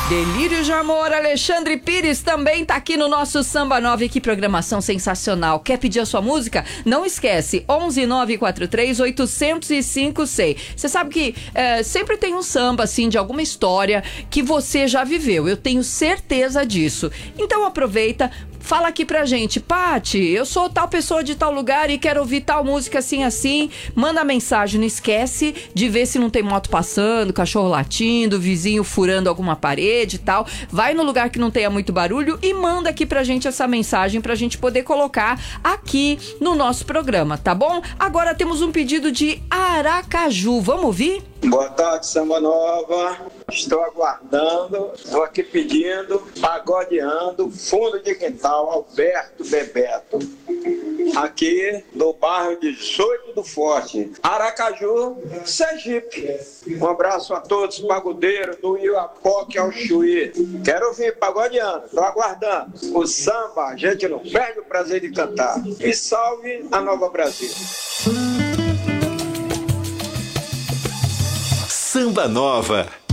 Delírio de Amor, Alexandre Pires também tá aqui no nosso Samba 9. Que programação sensacional. Quer pedir a sua música? Não esquece, 11 943 805 100. Você sabe que sempre tem um samba, assim, de alguma história que você já viveu. Eu tenho certeza disso. Então aproveita, fala aqui pra gente. Pati, eu sou tal pessoa de tal lugar e quero ouvir tal música assim, assim. Manda mensagem, não esquece de ver se não tem moto passando, cachorro latindo, vizinho furando alguma parede e tal. Vai no lugar que não tenha muito barulho e manda aqui pra gente essa mensagem pra gente poder colocar aqui no nosso programa, tá bom? Agora temos um pedido de Aracaju. Vamos ouvir? Boa tarde, Samba Nova. Estou aguardando, estou aqui pedindo, pagodeando, fundo de quintal, Alberto Bebeto. Aqui no bairro 18 do Forte, Aracaju, Sergipe. Um abraço a todos, pagodeiros do Iapoque ao Chuí. Quero ouvir pagodeando, estou aguardando. O samba, a gente não perde o prazer de cantar. E salve a Nova Brasília. Samba Nova.